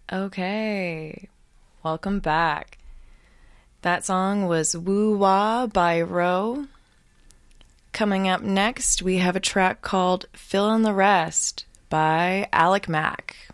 Okay, welcome back. That song was Woo Wah by Ro. Coming up next, we have a track called Fill in the Rest by Alec Mack.